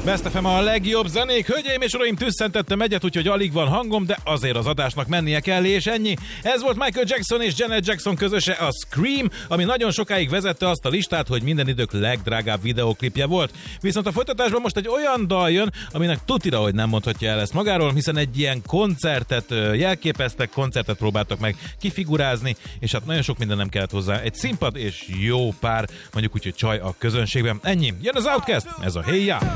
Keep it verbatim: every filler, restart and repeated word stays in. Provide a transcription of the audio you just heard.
Best ef em a legjobb zenék. Hölgyeim és uraim, tüsszentettem egyet, úgyhogy alig van hangom, de azért az adásnak mennie kell, és ennyi. Ez volt Michael Jackson és Janet Jackson közöse, a Scream, ami nagyon sokáig vezette azt a listát, hogy minden idők legdrágább videóklipje volt. Viszont a folytatásban most egy olyan dal jön, aminek tutira, hogy nem mondhatja el ezt magáról, hiszen egy ilyen koncertet jelképeztek, koncertet próbáltak meg kifigurázni, és hát nagyon sok minden nem kellett hozzá. Egy színpad és jó pár, mondjuk úgy, hogy csaj a közönségben. Ennyi. Jön az Outkast, ez a Hey Ya!